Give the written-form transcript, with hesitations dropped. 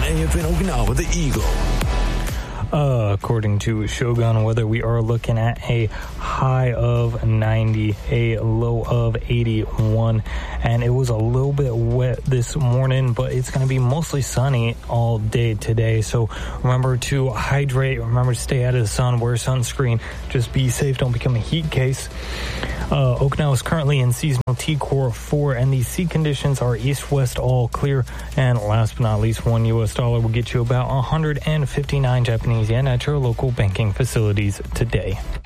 AFN Okinawa, the Eagle. According to Shogun Weather, we are looking at a high of 90, a low of 81, and it was a little bit wet this morning, but it's going to be mostly sunny all day today. So remember to hydrate, remember to stay out of the sun, wear sunscreen, just be safe, don't become a heat case. Okinawa is currently in seasonal T-Core 4, and the sea conditions are east-west all clear. And last but not least, $1 US will get you about 159 Japanese yen at your local banking facilities today.